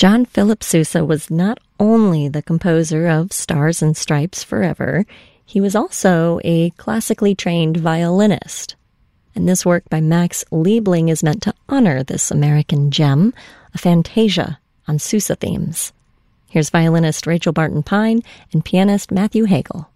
John Philip Sousa was not only the composer of Stars and Stripes Forever, he was also a classically trained violinist. And this work by Max Liebling is meant to honor this American gem, a fantasia on Sousa themes. Here's violinist Rachel Barton Pine and pianist Matthew Hagel.